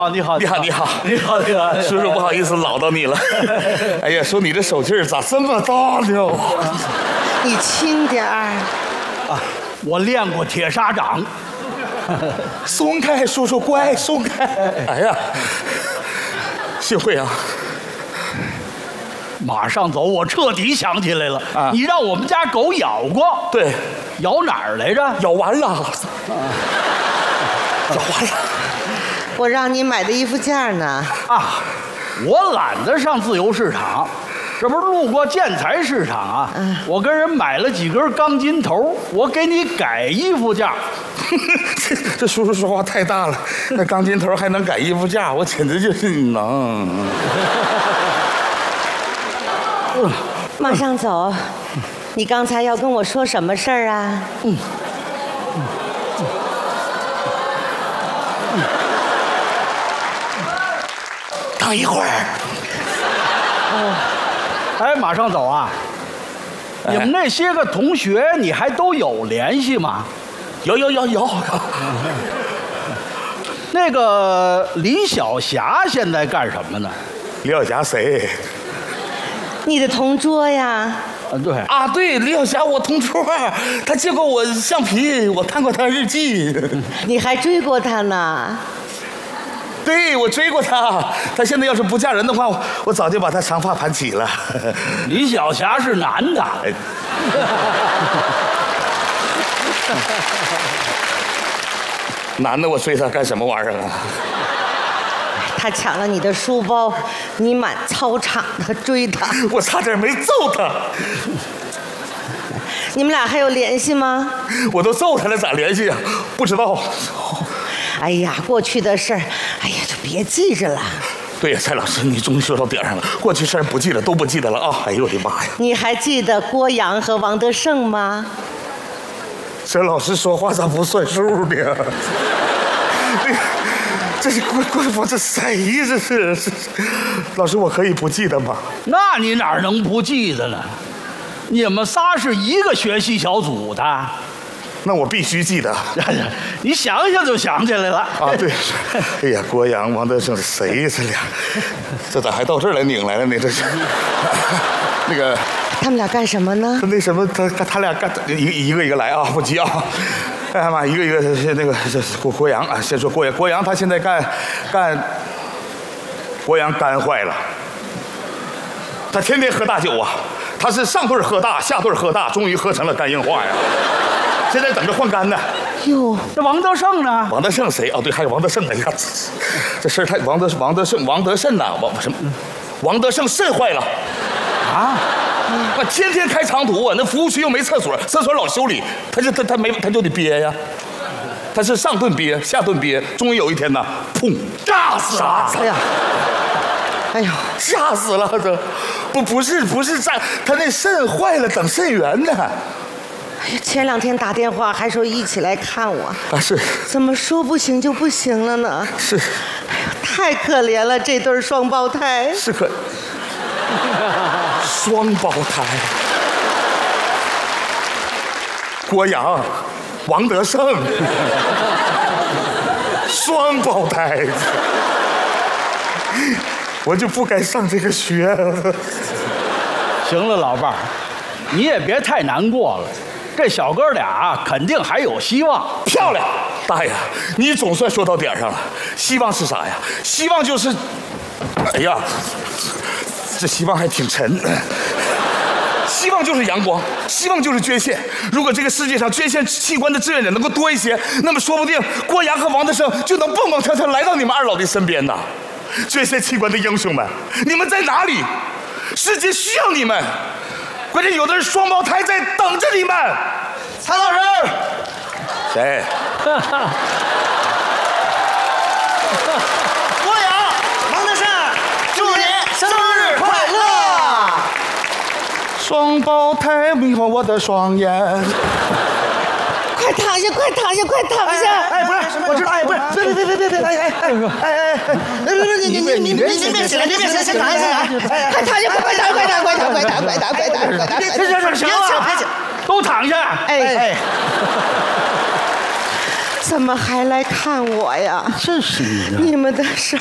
你好， 你好，你好， 你好，你好， 叔叔不好意思唠叨你了。哎呀，说你这手劲儿咋这么大呢？ 你轻点儿。 啊，我练过铁砂掌。 松开，叔叔乖，松开。哎呀，幸会啊！ 马上走，我彻底想起来了。 啊， 你让我们家狗咬过。 对， 咬哪儿来着？ 咬完了。咬完了。 我让你买的衣服架呢。 啊，我懒得上自由市场，这不是路过建材市场啊？我跟人买了几根钢筋头，我给你改衣服架。 这叔叔说话太大了，那钢筋头还能改衣服架，我简直就是能。 马上走，你刚才要跟我说什么事儿啊？ 等一会儿。 哎，马上走啊！你们那些个同学，你还都有联系吗？ 有。 那个李小霞现在干什么呢？ 李小霞谁？ 你的同桌呀。 对啊，对，李小霞我同桌，她借过我橡皮，我看过她日记。 你还追过她呢？ 对，我追过她，她现在要是不嫁人的话，我早就把她长发盘起了。 李小霞是男的。 男的我追她干什么玩意儿啊？ 他抢了你的书包，你满操场的追他， 我差点没揍他。 你们俩还有联系吗？ 我都揍他了，咋联系啊？不知道。 哎呀，过去的事儿，哎呀，就别记着了。 对呀，蔡老师，你终于说到点上了，过去事儿不记得，都不记得了啊！哎呦我的妈呀！ 你还记得郭阳和王德胜吗？ 这老师说话咋不算数呢？这是我这谁呀？这是老师，我可以不记得吗？ 那你哪能不记得呢？你们仨是一个学习小组的， 那我必须记得。 你想想就想起来了啊！对，哎呀，郭阳、王德胜谁呀？这俩，这咋还到这儿来拧来了呢？这是那个他们俩干什么呢？ 那什么，他俩干一个来啊，不急啊。哎妈，一个那个郭阳啊，先说郭阳，他现在干，郭阳肝坏了，他天天喝大酒啊，他是上顿喝大，下顿喝大，终于喝成了肝硬化呀，现在等着换肝呢。 哟， 那王德胜呢？ 王德胜谁？哦，对，还有王德胜呢。你看，这事儿太王德胜呐，王德胜肾坏了啊！ 我天天开长途啊，那服务区又没厕所，厕所老修理，他就得憋呀，他是上顿憋，下顿憋，终于有一天呢，砰，炸死了！ 哎呦， 炸死了！这不是炸，他那肾坏了，等肾源呢。 哎呀，前2天打电话还说一起来看我啊，是， 怎么说不行就不行了呢？ 是， 哎呀，太可怜了，这对双胞胎。 是双胞胎，郭阳、王德胜，双胞胎，我就不该上这个学。 行了，老伴儿，你也别太难过了，这小哥俩肯定还有希望。 漂亮，大爷，你总算说到点上了。希望是啥呀？希望就是，哎呀。这希望还挺沉，希望就是阳光，希望就是捐献。如果这个世界上捐献器官的志愿者能够多一些，那么说不定郭阳和王德胜就能蹦蹦跳跳来到你们二老的身边呢。捐献器官的英雄们，你们在哪里？世界需要你们。关键有的是双胞胎在等着你们。 蔡老师， 谁？ 郭阳、王德胜，祝你生日快乐！ 双胞胎迷惑我的双眼。 快躺下，快躺下，快躺下！ 哎，不是，我知道，哎，不是，别， 你别起来，先躺下，快躺下，快躺！ 行了，都躺下。 哎， 怎么还来看我呀？ 这是你的。 你们的事